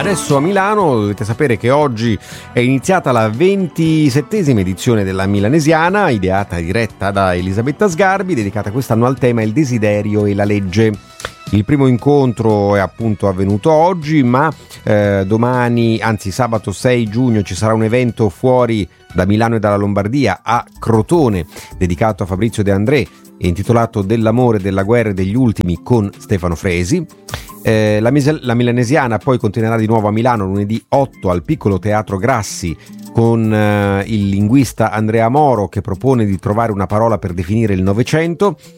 Adesso a Milano dovete sapere che oggi è iniziata la 27esima edizione della Milanesiana, ideata e diretta da Elisabetta Sgarbi, dedicata quest'anno al tema il desiderio e la legge. Il primo incontro è appunto avvenuto oggi, ma domani, anzi sabato 6 giugno, ci sarà un evento fuori da Milano e dalla Lombardia a Crotone, dedicato a Fabrizio De André, intitolato Dell'amore, della guerra e degli ultimi, con Stefano Fresi. La Milanesiana poi continuerà di nuovo a Milano lunedì 8 al Piccolo Teatro Grassi con il linguista Andrea Moro, che propone di trovare una parola per definire il Novecento,